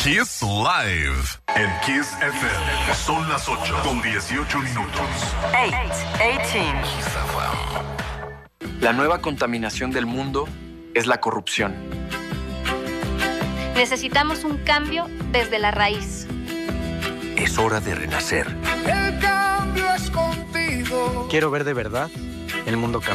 Kiss Live en Kiss FM. Son las 8:18. 8:18. La nueva contaminación del mundo es la corrupción. Necesitamos un cambio desde la raíz. Es hora de renacer. El cambio es contigo. Quiero ver de verdad el mundo cambiar.